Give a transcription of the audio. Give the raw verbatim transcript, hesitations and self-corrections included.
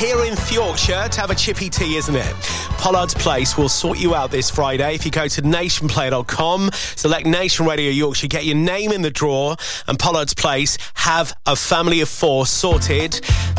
here in Yorkshire to have a chippy tea, isn't it? Pollard's Place will sort you out this Friday. If you go to nation player dot com, select Nation Radio Yorkshire, get your name in the draw, and Pollard's Place have a family of four sorted